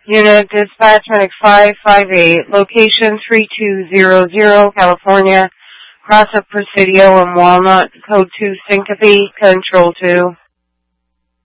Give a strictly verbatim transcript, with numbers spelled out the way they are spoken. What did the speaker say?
Unit Dispatch Medic five five eight, location three two zero zero, California, cross of Presidio and Walnut, code two Syncope, control two.